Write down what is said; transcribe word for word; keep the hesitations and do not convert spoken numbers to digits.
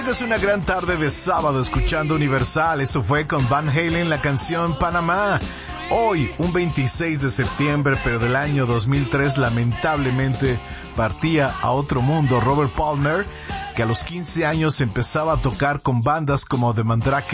tengas una gran tarde de sábado escuchando Universal. Eso fue con Van Halen, la canción Panamá. Hoy, un veintiséis de septiembre, pero del año dos mil tres, lamentablemente partía a otro mundo Robert Palmer, que a los quince años empezaba a tocar con bandas como The Mandrake